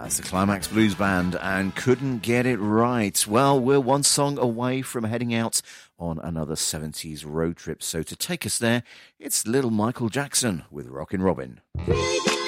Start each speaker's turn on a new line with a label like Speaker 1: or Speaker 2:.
Speaker 1: That's the Climax Blues Band and Couldn't Get It Right. Well, we're one song away from heading out on another 70s road trip. So to take us there, it's little Michael Jackson with Rockin' Robin.